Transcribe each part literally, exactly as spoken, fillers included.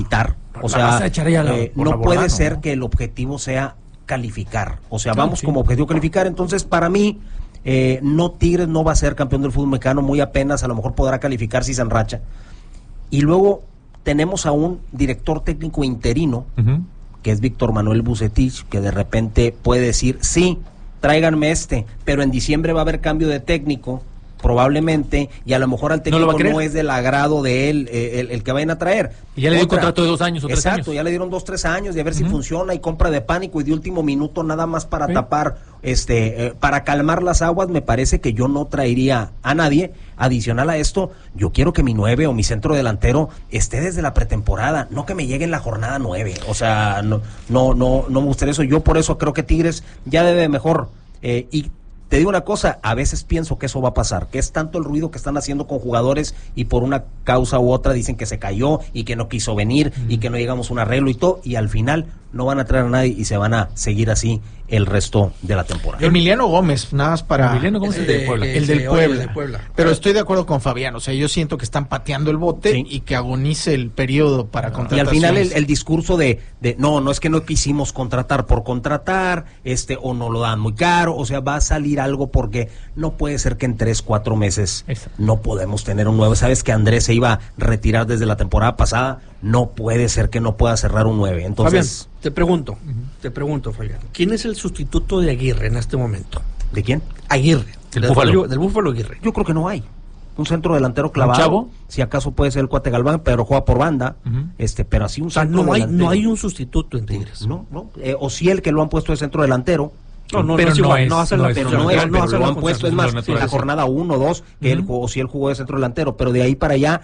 O sea, eh, no puede ser que el objetivo sea calificar. O sea, vamos sí. como objetivo calificar. Entonces, para mí, eh, no Tigres no va a ser campeón del fútbol mexicano, muy apenas, a lo mejor podrá calificar si se enracha. Y luego tenemos a un director técnico interino, uh-huh. que es Víctor Manuel Vucetich, que de repente puede decir, sí, tráiganme este, pero en diciembre va a haber cambio de técnico, probablemente, y a lo mejor al técnico no, no es del agrado de él eh, el, el que vayan a traer. Y ya le dio un contrato de dos años o tres Exacto, años. Exacto, ya le dieron dos, tres años, y a ver uh-huh. si funciona, y compra de pánico, y de último minuto nada más para ¿Sí? tapar, este, eh, para calmar las aguas. Me parece que yo no traería a nadie. Adicional a esto, yo quiero que mi nueve o mi centro delantero esté desde la pretemporada, no que me llegue en la jornada nueve. O sea, no, no, no, no me gustaría eso. Yo por eso creo que Tigres ya debe mejor, eh, y te digo una cosa, a veces pienso que eso va a pasar, que es tanto el ruido que están haciendo con jugadores y por una causa u otra dicen que se cayó y que no quiso venir mm. y que no llegamos a un arreglo y todo, y al final no van a traer a nadie y se van a seguir así el resto de la temporada. Emiliano Gómez, nada más para... Emiliano Gómez eh, el del Puebla. El, el del Puebla. de Puebla. Pero estoy de acuerdo con Fabián, o sea, yo siento que están pateando el bote sí. y que agonice el periodo para no. contrataciones. Y al final el, el discurso de, de, no, no es que no quisimos contratar por contratar, este, o no lo dan muy caro, o sea, va a salir algo porque no puede ser que en tres, cuatro meses Exacto. no podemos tener un nueve. Sabes que Andrés se iba a retirar desde la temporada pasada, no puede ser que no pueda cerrar un nueve. Entonces... Fabián, te pregunto, uh-huh. te pregunto, Fabián, ¿quién es el sustituto de Aguirre en este momento? ¿De quién? Aguirre. Del Búfalo. Del Búfalo Aguirre. Yo creo que no hay. Un centro delantero clavado. ¿Un chavo? Si acaso puede ser el Cuate Galván, pero juega por banda. Uh-huh. Este, pero así un o sea, centro no hay, delantero. no hay un sustituto en Tigres. No, no. Eh, o si el que lo han puesto de centro delantero. No, no, pero no, es igual, no, hace no la, es, pero no, no es, es, no pero hace lo han puesto, es más, en la jornada uno o dos, que uh-huh. él, o si él jugó de centro delantero, pero de ahí para allá,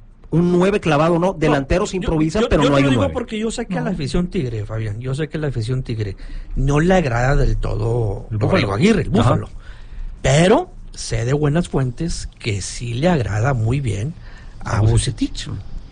un nueve clavado, no, delanteros no, improvisan, yo, pero yo no hay un digo nueve. Porque yo sé que no. a la afición Tigre, Fabián, yo sé que a la afición Tigre no le agrada del todo el Búfalo Aguirre, el Búfalo, Ajá. pero sé de buenas fuentes que sí le agrada muy bien a Vucetich.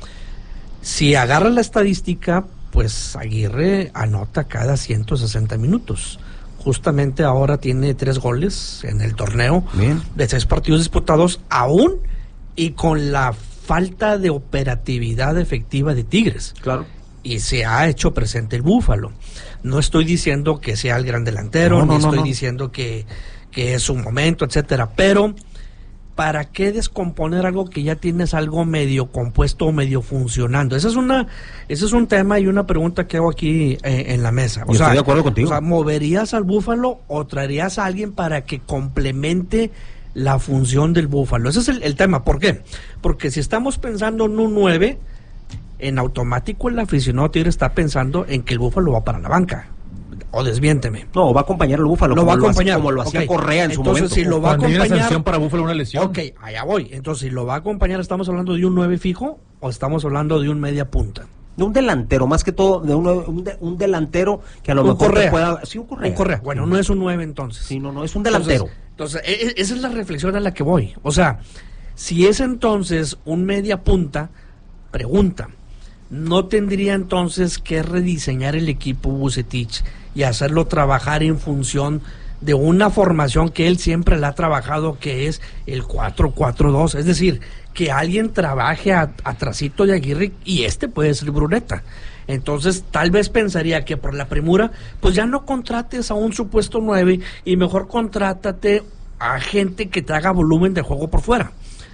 Si agarra la estadística, pues Aguirre anota cada ciento sesenta minutos. Justamente ahora tiene tres goles en el torneo Bien. de tres partidos disputados, aún y con la falta de operatividad efectiva de Tigres. Claro. Y se ha hecho presente el Búfalo. No estoy diciendo que sea el gran delantero, no, no, ni no, estoy no. diciendo que, que es un momento, etcétera, pero ¿para qué descomponer algo que ya tienes algo medio compuesto o medio funcionando? Esa es una, ese es un tema y una pregunta que hago aquí eh, en la mesa. O Yo sea, estoy de acuerdo contigo. O sea, ¿moverías al Búfalo o traerías a alguien para que complemente la función del Búfalo? Ese es el, el tema. ¿Por qué? Porque si estamos pensando en un nueve, en automático el aficionado Tigre está pensando en que el Búfalo va para la banca. O desmiénteme. No, va a acompañar al Búfalo. Lo va a acompañar. Lo, como lo hacía okay. Correa en Entonces, su momento. si lo va a acompañar. Hay una sanción para Búfalo, una lesión. Ok, allá voy. Entonces, si lo va a acompañar, ¿estamos hablando de un nueve fijo o estamos hablando de un media punta? De un delantero, más que todo, de un, un, de, un delantero que a lo un mejor Correa. pueda. Sí, un Correa. Un Correa. Bueno, sí. no es un nueve entonces. Sí, no, no, es un delantero. Entonces, entonces, esa es la reflexión a la que voy. O sea, si es entonces un media punta, pregunta. ¿No tendría entonces que rediseñar el equipo Vucetich y hacerlo trabajar en función de una formación que él siempre la ha trabajado, que es el cuatro cuatro dos? Es decir, que alguien trabaje a, atrasito de Aguirre, y este puede ser Bruneta. Entonces, tal vez pensaría que por la premura, pues ya no contrates a un supuesto nueve y mejor contrátate a gente que te haga volumen de juego por fuera.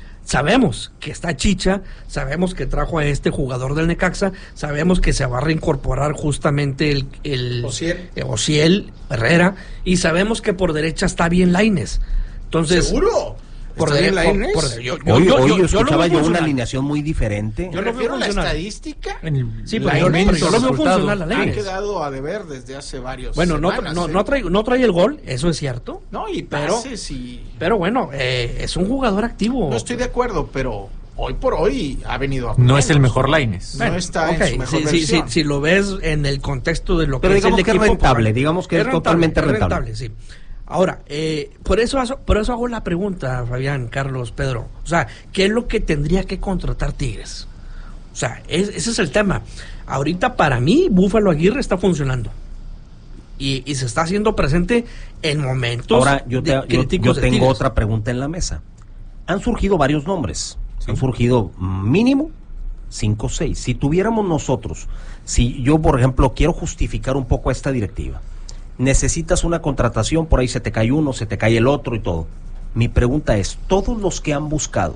Sabemos que está Chicha, sabemos que trajo a este jugador del Necaxa, sabemos que se va a reincorporar justamente el, el Ociel. Eh, Ociel Herrera, y sabemos que por derecha está bien Lainez. Entonces, ¿seguro? Por ¿Está bien Lainez? Por, por, yo, yo, hoy, yo, hoy yo, yo escuchaba yo, yo una alineación muy diferente. Yo lo veo en la estadística. En el, sí, pero yo, pero yo lo veo funcional a Lainez. Ha quedado a deber desde hace varios Bueno, semanas, no, no, ¿eh? no, trae, no trae el gol, eso es cierto. No, y pases pero, y... Pero bueno, eh, es un jugador activo. No estoy de acuerdo, pero hoy por hoy ha venido a... No menos. Es el mejor Lainez. No está okay. en su mejor sí, versión. Sí, sí, si lo ves en el contexto de lo pero que digamos es el que equipo... es rentable, por, digamos que es, es rentable, totalmente rentable. Es rentable, sí. Ahora, eh, por eso por eso hago la pregunta, Fabián, Carlos, Pedro. O sea, ¿qué es lo que tendría que contratar Tigres? O sea, es, ese es el tema. Ahorita, para mí, Búfalo Aguirre está funcionando. Y, y se está haciendo presente en momentos Ahora, yo, te, yo, yo tengo Tigres. Otra pregunta en la mesa. Han surgido varios nombres. ¿Sí? Han surgido mínimo cinco seis. Si tuviéramos nosotros, si yo, por ejemplo, quiero justificar un poco a esta directiva, necesitas una contratación, por ahí se te cae uno, se te cae el otro y todo. Mi pregunta es, ¿todos los que han buscado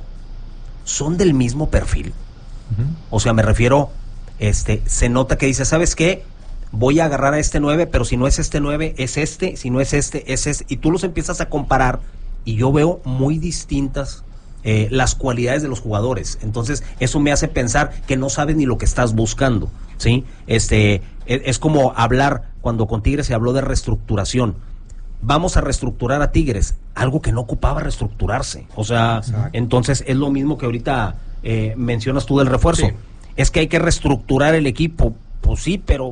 son del mismo perfil? Uh-huh. O sea, me refiero, este, se nota que dice, ¿sabes qué? Voy a agarrar a este nueve, pero si no es este nueve, es este, si no es este, es este, y tú los empiezas a comparar, y yo veo muy distintas eh, las cualidades de los jugadores. Entonces, eso me hace pensar que no sabes ni lo que estás buscando, ¿sí? Este, es, es como hablar, cuando con Tigres se habló de reestructuración. Vamos a reestructurar a Tigres, algo que no ocupaba reestructurarse. O sea, exacto. Entonces es lo mismo que ahorita eh, mencionas tú del refuerzo. Sí. Es que hay que reestructurar el equipo. Pues sí, pero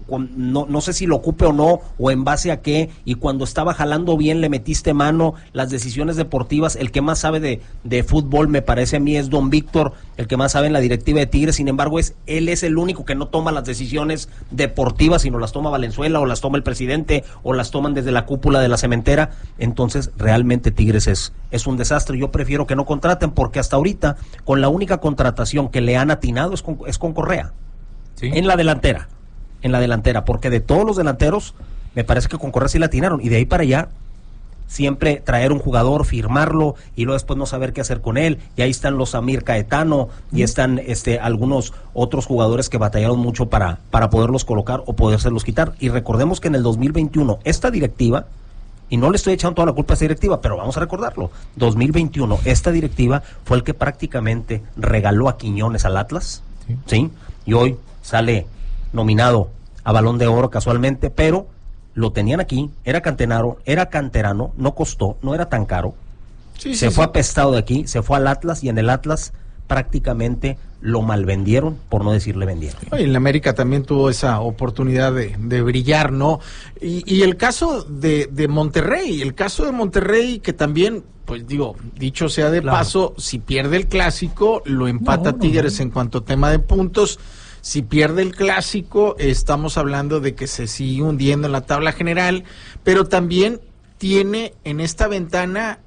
no, no sé si lo ocupe o no, o en base a qué, y cuando estaba jalando bien le metiste mano. Las decisiones deportivas, el que más sabe de, de fútbol me parece a mí es don Víctor, el que más sabe en la directiva de Tigres. Sin embargo, es él es el único que no toma las decisiones deportivas, sino las toma Valenzuela, o las toma el presidente, o las toman desde la cúpula de la cementera. Entonces realmente Tigres es, es un desastre. Yo prefiero que no contraten, porque hasta ahorita con la única contratación que le han atinado es con, es con Correa, ¿sí? En la delantera en la delantera, porque de todos los delanteros, me parece que con Correa sí la atinaron, y de ahí para allá, siempre traer un jugador, firmarlo, y luego después no saber qué hacer con él, y ahí están los Amir Caetano, y están este algunos otros jugadores que batallaron mucho para, para poderlos colocar o podérselos quitar. Y recordemos que en el dos mil veintiuno, esta directiva, y no le estoy echando toda la culpa a esta directiva, pero vamos a recordarlo, dos mil veintiuno, esta directiva fue el que prácticamente regaló a Quiñones al Atlas, ¿sí? ¿Sí? Y hoy sale nominado a Balón de Oro casualmente, pero lo tenían aquí, era canterano, era canterano, no costó, no era tan caro, sí, se sí, fue sí. apestado de aquí, se fue al Atlas, y en el Atlas prácticamente lo malvendieron, por no decirle vendieron. Y en la América también tuvo esa oportunidad de, de brillar, ¿no? Y, y el caso de, de Monterrey, el caso de Monterrey que también, pues digo, dicho sea de claro. paso, si pierde el clásico, lo empata no, no, Tigres no. en cuanto a tema de puntos. Si pierde el clásico, estamos hablando de que se sigue hundiendo en la tabla general, pero también tiene en esta ventana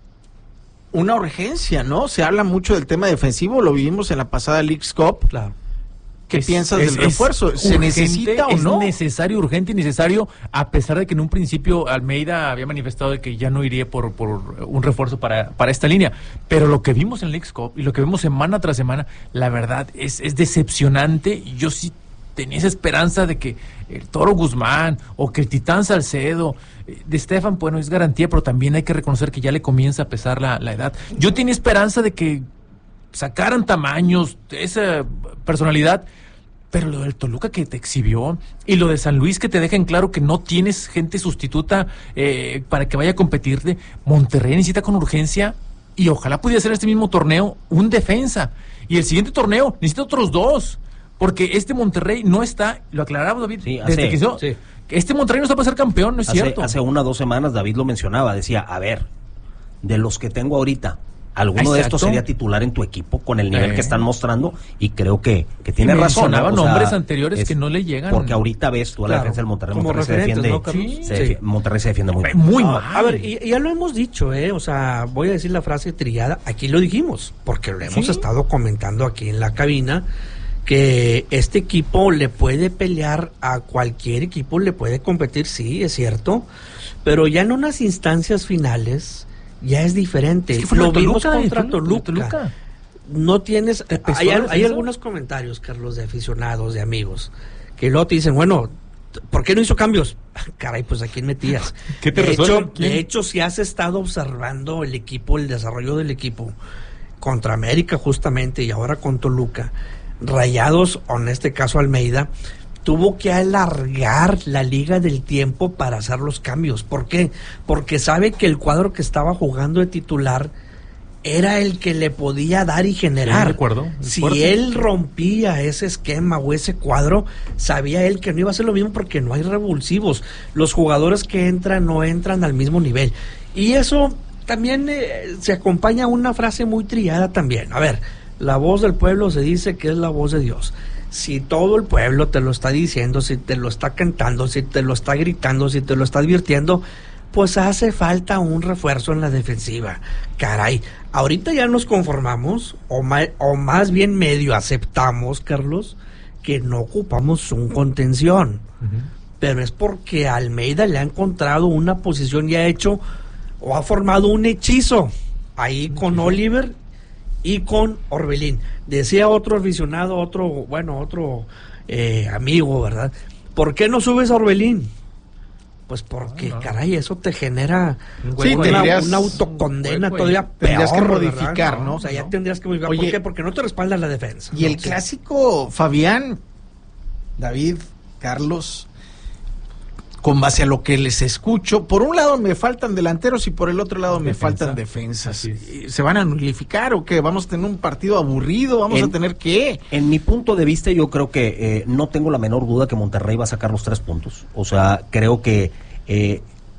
una urgencia, ¿no? Se habla mucho del tema defensivo, lo vivimos en la pasada Leagues Cup. Claro. ¿Qué es, piensas es, del refuerzo? ¿Se urgente, necesita o no? Es necesario, urgente y necesario, a pesar de que en un principio Almeida había manifestado de que ya no iría por, por un refuerzo para, para esta línea. Pero lo que vimos en Leagues Cup y lo que vemos semana tras semana, la verdad es, es decepcionante. Yo sí tenía esa esperanza de que el Toro Guzmán o que el Titán Salcedo, de Estefan, bueno, es garantía, pero también hay que reconocer que ya le comienza a pesar la, la edad. Yo tenía esperanza de que sacaran tamaños, esa personalidad, pero lo del Toluca que te exhibió y lo de San Luis que te deja en claro que no tienes gente sustituta eh, para que vaya a competirte. Monterrey necesita con urgencia, y ojalá pudiera ser este mismo torneo un defensa, y el siguiente torneo necesita otros dos, porque este Monterrey no está, lo aclaramos David, sí, hace, desde que hizo, sí. este Monterrey no está para ser campeón, no es hace, cierto. Hace una o dos semanas David lo mencionaba, decía, a ver, de los que tengo ahorita, alguno Exacto. de estos sería titular en tu equipo con el nivel eh. que están mostrando, y creo que, que tiene razón. Mencionaba ¿no? nombres sea, anteriores es, que no le llegan. Porque ahorita ves tú a la claro. defensa del Monterrey, Monterrey se defiende, ¿no, sí, se defiende sí. Monterrey se defiende muy bien. Muy mal. A ver, y, y ya lo hemos dicho, eh, o sea, voy a decir la frase trillada, aquí lo dijimos, porque lo hemos ¿Sí? estado comentando aquí en la cabina, que este equipo le puede pelear a cualquier equipo, le puede competir, sí, es cierto, pero ya en unas instancias finales ya es diferente. Es que lo vimos contra Toluca. Toluca. No tienes... Hay, hay algunos comentarios, Carlos, de aficionados, de amigos, que luego te dicen, bueno, ¿por qué no hizo cambios? Caray, pues ¿a quién metías? ¿Qué te de, resuelve? hecho, de hecho, si has estado observando el equipo, el desarrollo del equipo, contra América justamente, y ahora con Toluca, Rayados, o en este caso Almeida, tuvo que alargar la liga del tiempo para hacer los cambios. ¿Por qué? Porque sabe que el cuadro que estaba jugando de titular era el que le podía dar y generar. Sí, de acuerdo, de si acuerdo. él rompía ese esquema o ese cuadro, sabía él que no iba a ser lo mismo, porque no hay revulsivos. Los jugadores que entran no entran al mismo nivel. Y eso también eh, se acompaña a una frase muy trillada también. A ver, la voz del pueblo se dice que es la voz de Dios. Si todo el pueblo te lo está diciendo, si te lo está cantando, si te lo está gritando, si te lo está advirtiendo, pues hace falta un refuerzo en la defensiva. Caray, ahorita ya nos conformamos, o, ma- o más bien medio aceptamos, Carlos, que no ocupamos un contención. Uh-huh. Pero es porque Almeida le ha encontrado una posición y ha hecho, o ha formado un hechizo ahí uh-huh. con Oliver y con Orbelín. Decía otro aficionado, otro, bueno, otro eh, amigo, ¿verdad? ¿Por qué no subes a Orbelín? Pues porque, no, no. caray, eso te genera sí, una, tendrías, una autocondena wey, todavía peor. Tendrías que modificar, ¿no? ¿no? O sea, ya no. tendrías que modificar. Oye, ¿por qué? Porque no te respalda la defensa. Y ¿no? el clásico, Fabián, David, Carlos, con base a lo que les escucho, por un lado me faltan delanteros y por el otro lado Defensa. me faltan defensas. ¿Se van a nulificar o qué? ¿Vamos a tener un partido aburrido? ¿Vamos en, a tener qué? En mi punto de vista, yo creo que eh, no tengo la menor duda que Monterrey va a sacar los tres puntos. O sea, creo que eh,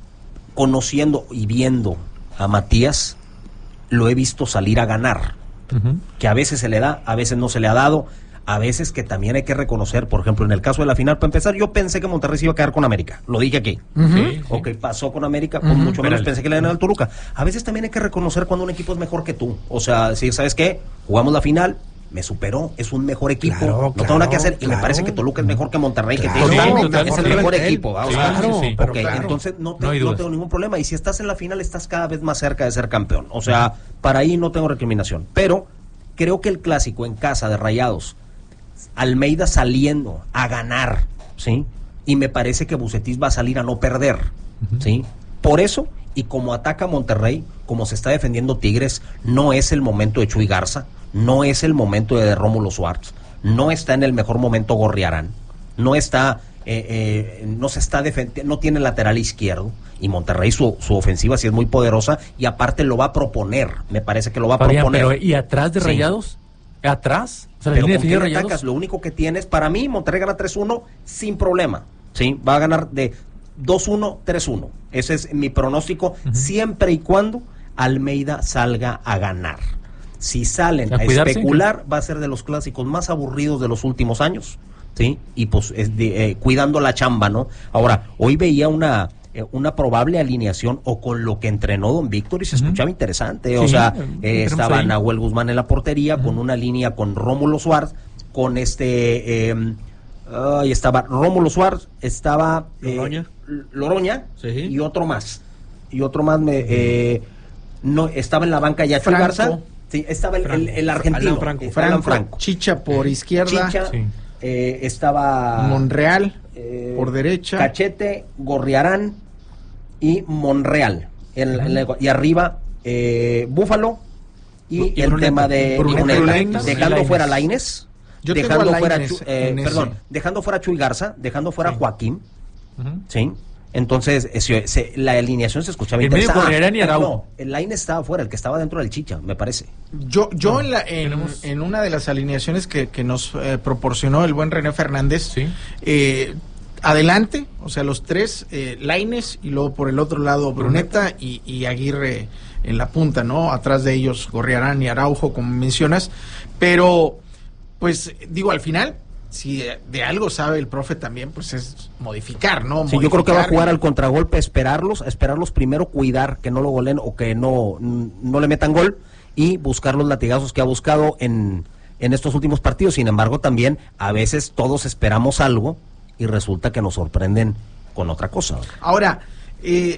conociendo y viendo a Matías, lo he visto salir a ganar. Uh-huh. Que a veces se le da, a veces no se le ha dado. A veces que también hay que reconocer, por ejemplo, en el caso de la final, para empezar, yo pensé que Monterrey se iba a quedar con América, lo dije aquí. Uh-huh. Sí, sí. Ok, pasó con América, uh-huh. con mucho menos pensé que le iban al Toluca. A veces también hay que reconocer cuando un equipo es mejor que tú. O sea, decir, ¿sabes qué? Jugamos la final, me superó, es un mejor equipo, claro, no claro, tengo nada que hacer, claro. y me parece que Toluca es mejor que Monterrey, claro, que tiene totalmente, es el mejor equipo. ¿Va? O sea, claro, sí, sí. Ok, claro. entonces no, te, no, no tengo ningún problema, y si estás en la final, estás cada vez más cerca de ser campeón. O sea, para ahí no tengo recriminación. Pero creo que el clásico en casa de Rayados, Almeida saliendo a ganar, ¿sí? Y me parece que Vucetich va a salir a no perder, uh-huh. ¿sí? Por eso, y como ataca Monterrey, como se está defendiendo Tigres, no es el momento de Chuy Garza, no es el momento de Rómulo Suárez, no está en el mejor momento Gorriarán, no está, eh, eh, no se está defendiendo, no tiene lateral izquierdo, y Monterrey su, su ofensiva sí es muy poderosa, y aparte lo va a proponer, me parece que lo va a Fabián, proponer. Pero, ¿y atrás de Rayados? Sí. ¿Atrás? O sea, Pero ¿la ¿con quién le atacas? Lo único que tienes, para mí, Monterrey gana tres uno sin problema, ¿sí? Va a ganar de dos uno, tres uno. Ese es mi pronóstico, uh-huh. siempre y cuando Almeida salga a ganar. Si salen a, a especular, va a ser de los clásicos más aburridos de los últimos años, ¿sí? Y pues es de, eh, cuidando la chamba, ¿no? Ahora, hoy veía una... una probable alineación o con lo que entrenó don Víctor y se uh-huh. escuchaba interesante, sí, o sea, eh, estaba ahí Nahuel Guzmán en la portería, uh-huh. con una línea con Rómulo Suárez, con este eh, uh, estaba Rómulo Suárez, estaba eh, Loroña, Loroña sí. y otro más, y otro más me eh, no estaba en la banca ya Chuy Garza, sí, estaba el, el, el argentino Alan Franco. Franco, Franco, Franco, Chicha por izquierda, Chicha, sí. eh, estaba Monreal eh, por derecha, Cachete, Gorriarán y Monreal en, en la, y arriba eh, Búfalo y, y el Bruneta, tema de Bruneta, y Bruneta, Lainez, dejando Lainez. fuera Lainez, Yo dejando a fuera Lainez, eh, perdón, dejando fuera Chuy Garza, dejando fuera sí. Joaquín, uh-huh. sí. Entonces eh, se, se, la alineación se escuchaba el interesante. medio Correrán y Araujo. No, el Lainez estaba fuera, el que estaba dentro del Chicha, me parece. Yo, yo no, en, la, en, tenemos... en una de las alineaciones que, que nos eh, proporcionó el buen René Fernández, sí. eh, adelante, o sea, los tres, eh, Lainez y luego por el otro lado Bruneta y, y Aguirre en la punta, ¿no? Atrás de ellos Gorriarán y Araujo, como mencionas, pero, pues, digo, al final, si de, de algo sabe el profe también, pues es modificar, ¿no? Sí, modificar, yo creo que va a jugar al contragolpe, esperarlos, esperarlos primero, cuidar que no lo golen o que no, no le metan gol y buscar los latigazos que ha buscado en, en estos últimos partidos. Sin embargo, también a veces todos esperamos algo y resulta que nos sorprenden con otra cosa. Ahora, eh,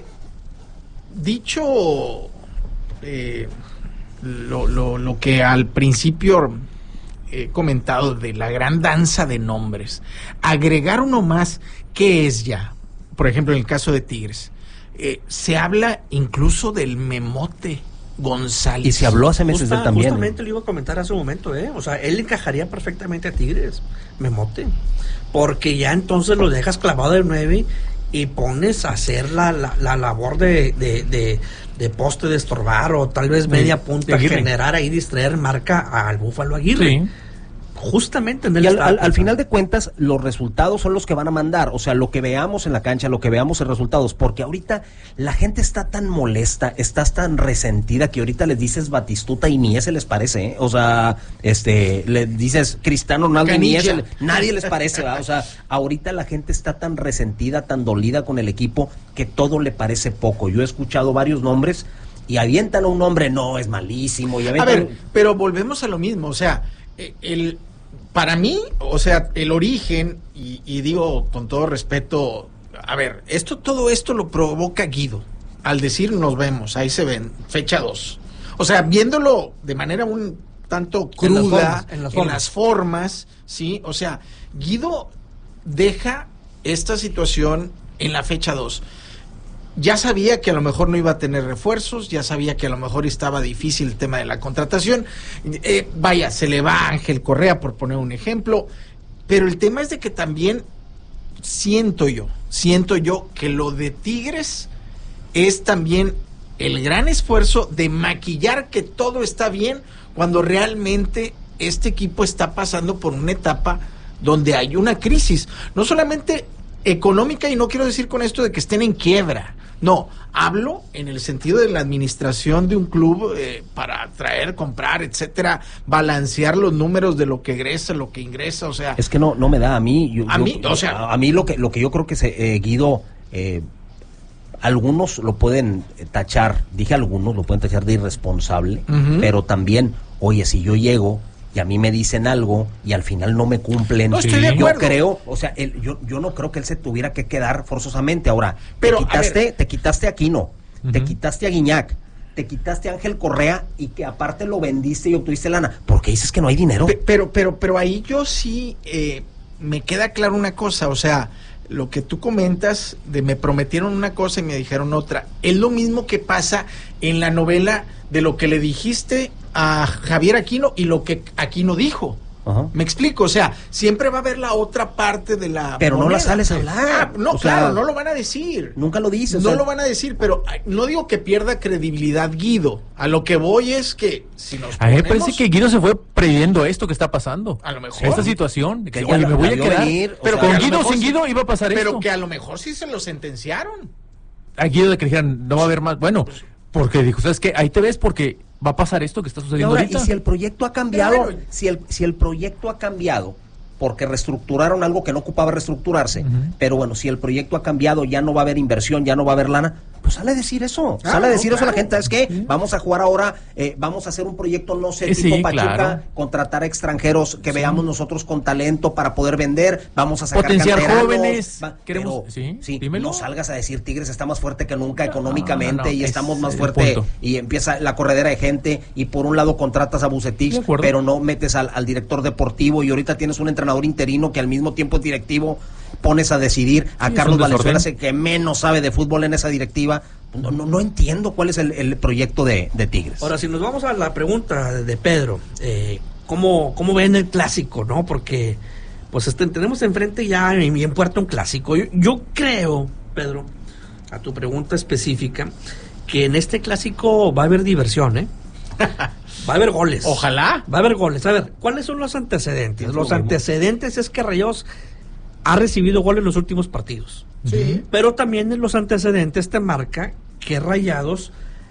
dicho eh, lo, lo, lo que al principio he comentado de la gran danza de nombres, agregar uno más, ¿qué es ya? Por ejemplo, en el caso de Tigres, eh, se habla incluso del Memote González. Y se habló hace meses Justa, de él también. Justamente lo iba a comentar hace un momento, ¿eh? O sea, él encajaría perfectamente a Tigres, Memote. Porque ya entonces lo dejas clavado de nueve y pones a hacer la, la, la labor de, de, de, de poste, de estorbar o tal vez media punta, Aguirre. generar ahí, distraer marca al Búfalo Aguirre. Sí. justamente en el y al, estadio. al, al final de cuentas, los resultados son los que van a mandar, o sea, lo que veamos en la cancha, lo que veamos en resultados, porque ahorita la gente está tan molesta, está tan resentida que ahorita les dices Batistuta y ni ese les parece, ¿eh? O sea, este, le dices Cristiano Ronaldo y ni ese, nadie les parece, ¿verdad? O sea, ahorita la gente está tan resentida, tan dolida con el equipo que todo le parece poco. Yo he escuchado varios nombres y avientan a un nombre, no, es malísimo. Y a avientan... ver, pero volvemos a lo mismo, o sea, el... Para mí, o sea, el origen, y, y digo con todo respeto, a ver, esto, todo esto lo provoca Guido, al decir nos vemos, ahí se ven, fecha dos. O sea, viéndolo de manera un tanto cruda, en las formas, en las formas. en las formas, ¿sí? O sea, Guido deja esta situación en la fecha dos. Ya sabía que a lo mejor no iba a tener refuerzos, ya sabía que a lo mejor estaba difícil el tema de la contratación. Eh, vaya, se le va a Ángel Correa, por poner un ejemplo, pero el tema es de que también siento yo, siento yo que lo de Tigres es también el gran esfuerzo de maquillar que todo está bien cuando realmente este equipo está pasando por una etapa donde hay una crisis, no solamente económica, y no quiero decir con esto de que estén en quiebra. No, hablo en el sentido de la administración de un club eh, para traer, comprar, etcétera, balancear los números de lo que egresa, lo que ingresa, o sea... Es que no no me da a mí... Yo, a yo, mí, o sea... A, a mí lo que lo que yo creo que se, eh, Guido, eh, algunos lo pueden tachar, dije algunos, lo pueden tachar de irresponsable, uh-huh. pero también, oye, si yo llego... y a mí me dicen algo y al final no me cumplen. No estoy de acuerdo. Yo creo, o sea, él, yo, yo no creo que él se tuviera que quedar forzosamente. Ahora, pero, te quitaste, te quitaste a Aquino, uh-huh. te quitaste a Guiñac, te quitaste a Ángel Correa y que aparte lo vendiste y obtuviste lana. ¿Por qué dices que no hay dinero? Pe- pero, pero, pero ahí yo sí eh, me queda claro una cosa, o sea, lo que tú comentas de me prometieron una cosa y me dijeron otra, es lo mismo que pasa en la novela de lo que le dijiste a Javier Aquino y lo que Aquino dijo. Ajá. Me explico, o sea, siempre va a haber la otra parte de la pero moneda. No la sales a hablar. Ah, no, o claro, sea, no lo van a decir. Nunca lo dices. No o sea, lo van a decir, pero no digo que pierda credibilidad Guido. A lo que voy es que si nos a mí me ponemos... parece que Guido se fue previendo esto que está pasando. A lo mejor. Esta situación. Que, que oye, la, me voy a quedar. Venir, pero sea, con Guido o sin sí, Guido iba a pasar pero esto. Pero que a lo mejor sí se lo sentenciaron. A Guido de que dijeran, no va a haber más. Bueno, porque dijo, ¿sabes qué? Ahí te ves porque va a pasar esto que está sucediendo y ahora, ahorita. Y si el proyecto ha cambiado, bueno, si el si el proyecto ha cambiado porque reestructuraron algo que no ocupaba reestructurarse, uh-huh. pero bueno, si el proyecto ha cambiado, ya no va a haber inversión, ya no va a haber lana, pues sale a decir eso, ah, sale a decir no, eso claro. a la gente, es que sí. vamos a jugar ahora, eh, vamos a hacer un proyecto, no sé, sí, tipo Pachuca, claro. contratar a extranjeros que sí. veamos nosotros con talento para poder vender, vamos a sacar potenciar canteranos, jóvenes, va, queremos, pero, sí, sí, dímelo. no salgas a decir Tigres está más fuerte que nunca económicamente no, no, no, y es estamos más fuerte y empieza la corredera de gente y por un lado contratas a Bucetich, pero no metes al, al director deportivo y ahorita tienes un entrenador interino que al mismo tiempo es directivo, pones a decidir a sí, Carlos Valenzuela, que menos sabe de fútbol en esa directiva. No, no, no entiendo cuál es el, el proyecto de, de Tigres. Ahora, si nos vamos a la pregunta de Pedro, eh, ¿cómo, ¿cómo ven el clásico, no? Porque pues este, tenemos enfrente ya en, en Puerto un clásico. Yo, yo creo, Pedro, a tu pregunta específica, que en este clásico va a haber diversión, ¿eh? Va a haber goles. Ojalá. Va a haber goles. A ver, ¿cuáles son los antecedentes? Los antecedentes es que Rayados ha recibido goles en los últimos partidos. Sí. Pero también en los antecedentes te marca que Rayados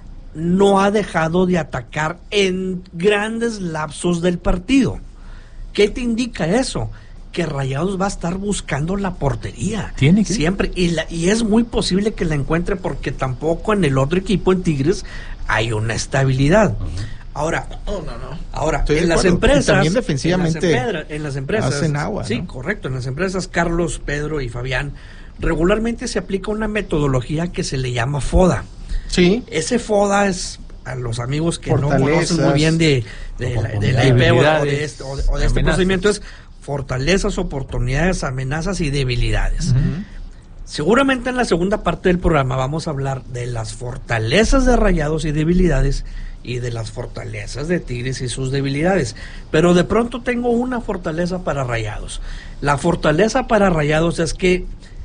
no ha dejado de atacar en grandes lapsos del partido. ¿Qué te indica eso? Que Rayados va a estar buscando la portería. Tiene que. Siempre. Y, la, y es muy posible que la encuentre porque tampoco en el otro equipo, en Tigres, hay una estabilidad. Uh-huh. Ahora, no, no, no. ahora Estoy en de las acuerdo. empresas, también defensivamente, en las, en las empresas, hacen agua, sí, ¿no? correcto, en las empresas Carlos, Pedro y Fabián regularmente se aplica una metodología que se le llama FODA. Sí. Ese FODA es a los amigos que no conocen muy bien de, de, de la, de la I P o de este, o de, o de este procedimiento es fortalezas, oportunidades, amenazas y debilidades. Uh-huh. Seguramente en la segunda parte del programa vamos a hablar de las fortalezas de Rayados y debilidades y de las fortalezas de Tigres y sus debilidades. Pero de pronto tengo una fortaleza para Rayados. La fortaleza para Rayados es que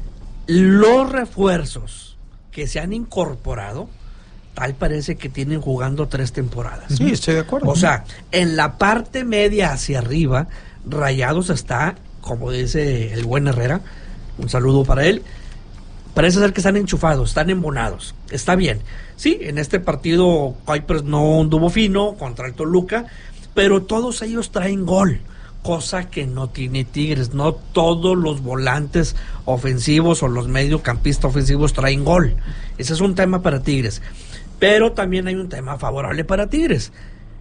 los refuerzos que se han incorporado, tal parece que tienen jugando tres temporadas. Sí, estoy de acuerdo. O sea, en la parte media hacia arriba, Rayados está, como dice el buen Herrera, un saludo para él, parece ser que están enchufados, están embonados, está bien. Sí, en este partido Kuipers no anduvo fino contra el Toluca, pero todos ellos traen gol, cosa que no tiene Tigres. No todos los volantes ofensivos o los mediocampistas ofensivos traen gol. Ese es un tema para Tigres. Pero también hay un tema favorable para Tigres.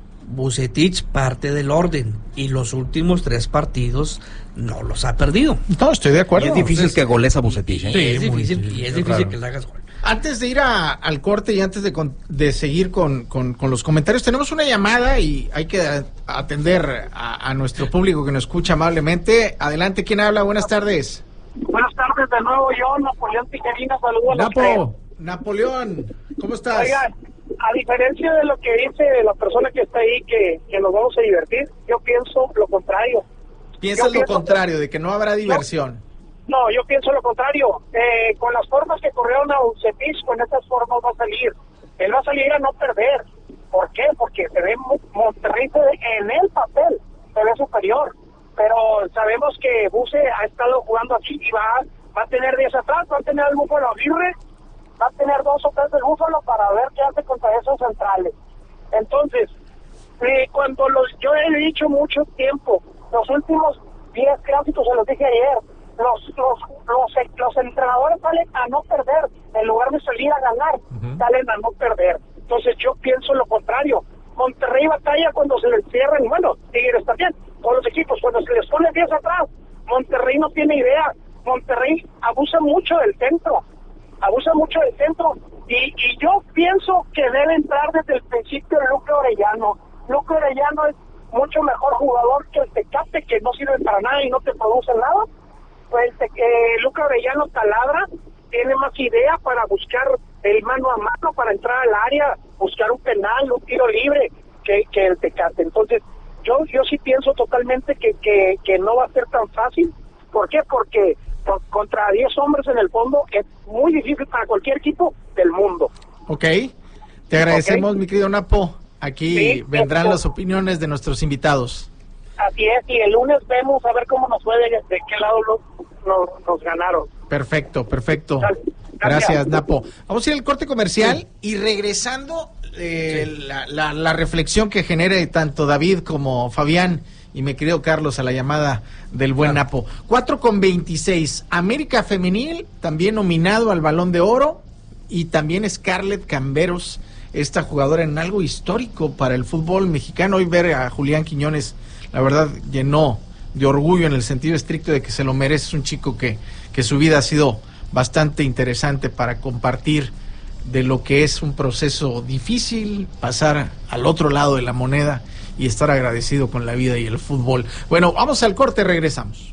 Vucetich parte del orden y los últimos tres partidos no los ha perdido. No, estoy de acuerdo. Y es difícil Entonces, que goles a Vucetich, ¿eh? Sí, es muy difícil, difícil, y es claro. difícil que le hagas gol. Antes de ir a, al corte y antes de, con, de seguir con, con, con los comentarios, tenemos una llamada y hay que a, atender a, a nuestro público que nos escucha amablemente. Adelante, ¿quién habla? Buenas tardes. Buenas tardes de nuevo, yo, Napoleón Tijerina, saludo a los tres. Napo, Napoleón, ¿cómo estás? Oigan, a diferencia de lo que dice la persona que está ahí, que, que nos vamos a divertir, yo pienso lo contrario. Piensas yo lo pienso- contrario, de que no habrá diversión. No, yo pienso lo contrario. Eh, con las formas que corrieron a Vucetich, con estas formas va a salir. Él va a salir a no perder. ¿Por qué? Porque se ve Mo- Monterrey se ve en el papel, se ve superior. Pero sabemos que Buce ha estado jugando así y va, va a tener diez atrás, va a tener al Búfalo Aguirre, va a tener dos o tres del Búfalo para ver qué hace contra esos centrales. Entonces, eh, cuando los, yo he dicho mucho tiempo, los últimos diez clásicos, se los dije ayer, los los los, los entrenadores salen a no perder, en lugar de salir a ganar, uh-huh. salen a no perder. Entonces yo pienso lo contrario. Monterrey batalla cuando se les cierran, bueno, Tigres también, todos los equipos, cuando se les pone diez atrás, Monterrey no tiene idea. Monterrey abusa mucho del centro, abusa mucho del centro, y, y yo pienso que debe entrar desde el principio Luque Orellano. Luque Orellano es mucho mejor jugador que el Tecate, que no sirve para nada y no te produce nada. Pues eh, Luque Orellano taladra, tiene más idea para buscar el mano a mano, para entrar al área, buscar un penal, un tiro libre, que, que el Tecate. Entonces, yo yo sí pienso totalmente que, que, que no va a ser tan fácil. ¿Por qué? Porque por, contra diez hombres en el fondo es muy difícil para cualquier equipo del mundo. Ok, te agradecemos, okay. mi querido Napo. Aquí sí, vendrán esto. las opiniones de nuestros invitados. Así es, y el lunes vemos a ver cómo nos fue, de, de qué lado nos, nos, nos ganaron. Perfecto, perfecto. Gracias, Gracias Napo. Vamos a ir al corte comercial sí. y regresando eh, sí. la, la, la reflexión que genere tanto David como Fabián y mi querido Carlos a la llamada del buen claro. Napo. cuatro con veintiséis, América Femenil, también nominado al Balón de Oro, y también Scarlett Camberos, esta jugadora en algo histórico para el fútbol mexicano. Hoy ver a Julián Quiñones, la verdad, llenó de orgullo en el sentido estricto de que se lo merece. Es un chico que, que su vida ha sido bastante interesante para compartir de lo que es un proceso difícil, pasar al otro lado de la moneda y estar agradecido con la vida y el fútbol. Bueno, vamos al corte, regresamos.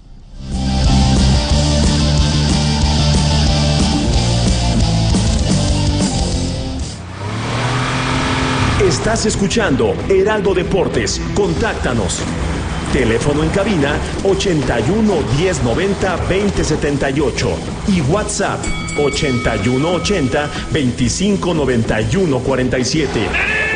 Estás escuchando Heraldo Deportes. Contáctanos. Teléfono en cabina ochenta y uno, diez noventa, veinte setenta y ocho y WhatsApp ochenta y uno ochenta, veinticinco noventa y uno cuarenta y siete.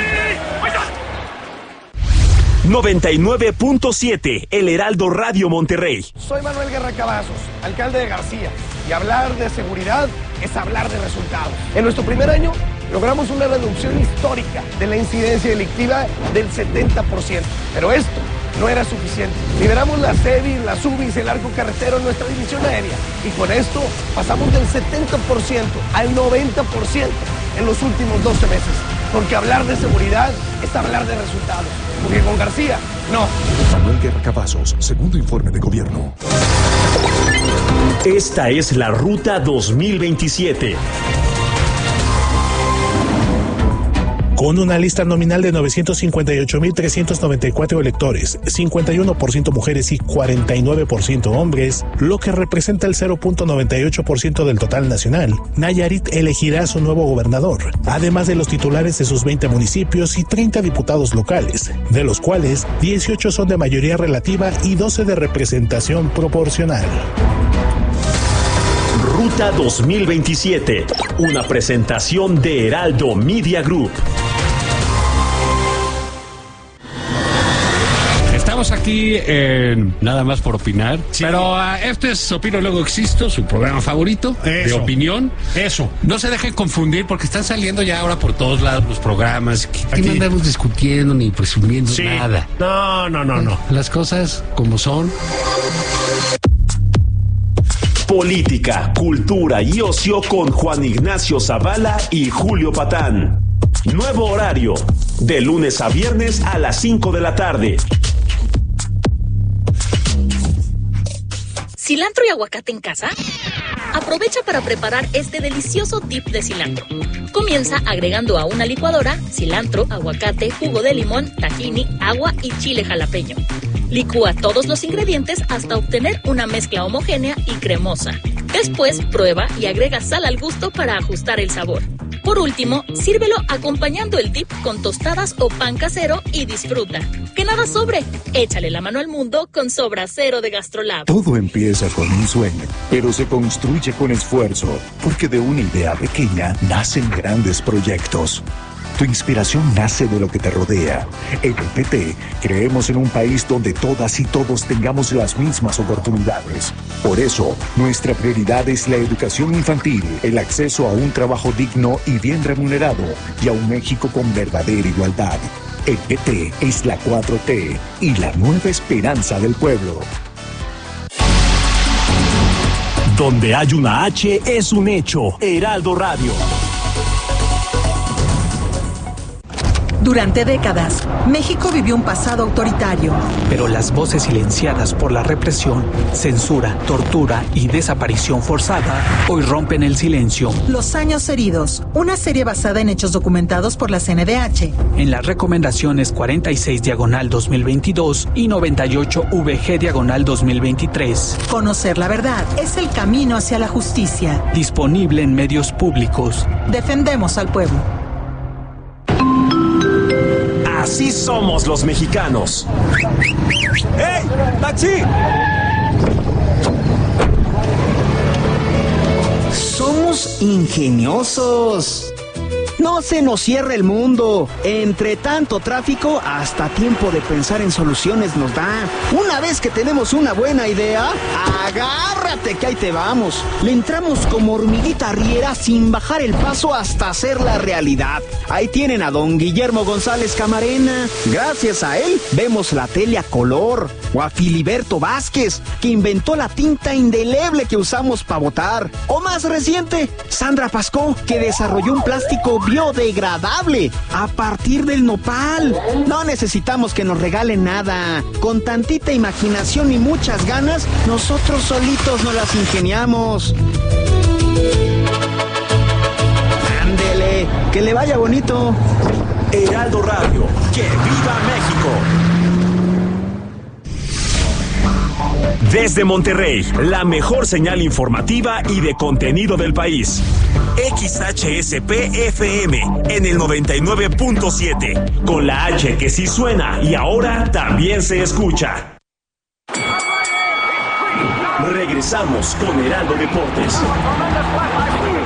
noventa y nueve punto siete El Heraldo Radio Monterrey. Soy Manuel Guerra Cavazos, alcalde de García, y hablar de seguridad es hablar de resultados. En nuestro primer año logramos una reducción histórica de la incidencia delictiva del setenta por ciento, pero esto no era suficiente. Liberamos la CEBIS, las UBIs, el arco carretero en nuestra división aérea, y con esto pasamos del setenta por ciento al noventa por ciento en los últimos doce meses, porque hablar de seguridad es hablar de resultados, porque con García, no. Manuel Guerra Cavazos, segundo informe de gobierno. Esta es la Ruta dos mil veintisiete. Con una lista nominal de novecientos cincuenta y ocho mil trescientos noventa y cuatro electores, cincuenta y uno por ciento mujeres y cuarenta y nueve por ciento hombres, lo que representa el cero punto noventa y ocho por ciento del total nacional, Nayarit elegirá a su nuevo gobernador, además de los titulares de sus veinte municipios y treinta diputados locales, de los cuales dieciocho son de mayoría relativa y doce de representación proporcional. Ruta dos mil veintisiete, una presentación de Heraldo Media Group. estamos aquí en Nada Más por Opinar. Sí. Pero uh, este es Opino Luego Existo, su programa favorito. Eso. De opinión. Eso. No se dejen confundir porque están saliendo ya ahora por todos lados los programas. Aquí no andamos discutiendo ni presumiendo sí. nada. No, no, no, no. Las cosas como son. Política, cultura y ocio con Juan Ignacio Zavala y Julio Patán. Nuevo horario, de lunes a viernes a las cinco de la tarde. ¿Cilantro y aguacate en casa? Aprovecha para preparar este delicioso dip de cilantro. Comienza agregando a una licuadora cilantro, aguacate, jugo de limón, tahini, agua y chile jalapeño. Licúa todos los ingredientes hasta obtener una mezcla homogénea y cremosa. Después, prueba y agrega sal al gusto para ajustar el sabor. Por último, sírvelo acompañando el dip con tostadas o pan casero y disfruta. ¡Que nada sobre! Échale la mano al mundo con Sobra Cero de GastroLab. Todo empieza con un sueño, pero se construye con esfuerzo, porque de una idea pequeña nacen grandes proyectos. Tu inspiración nace de lo que te rodea. En el P T creemos en un país donde todas y todos tengamos las mismas oportunidades. Por eso, nuestra prioridad es la educación infantil, el acceso a un trabajo digno y bien remunerado, y a un México con verdadera igualdad. El P T es la cuatro T y la nueva esperanza del pueblo. Donde hay una H es un hecho. Heraldo Radio. Durante décadas, México vivió un pasado autoritario. Pero las voces silenciadas por la represión, censura, tortura y desaparición forzada hoy rompen el silencio. Los años heridos, una serie basada en hechos documentados por la C N D H. En las recomendaciones cuarenta y seis diagonal dos mil veintidós y noventa y ocho V G diagonal dos mil veintitrés. Conocer la verdad es el camino hacia la justicia. Disponible en medios públicos. Defendemos al pueblo. Así somos los mexicanos. ¡Hey! ¡Taxi! Somos ingeniosos. No se nos cierra el mundo. Entre tanto tráfico, hasta tiempo de pensar en soluciones nos da. Una vez que tenemos una buena idea, agárrate que ahí te vamos. Le entramos como hormiguita arriera sin bajar el paso hasta hacerla realidad. Ahí tienen a don Guillermo González Camarena. Gracias a él vemos la tele a color. O a Filiberto Vázquez, que inventó la tinta indeleble que usamos para votar. O más reciente, Sandra Pascó, que desarrolló un plástico biodegradable a partir del nopal. No necesitamos que nos regalen nada. Con tantita imaginación y muchas ganas, nosotros solitos nos las ingeniamos. Ándele, que le vaya bonito. Heraldo Radio, que viva México. Desde Monterrey, la mejor señal informativa y de contenido del país. X H S P F M en el noventa y nueve punto siete, con la H que sí suena y ahora también se escucha. Regresamos con Heraldo Deportes.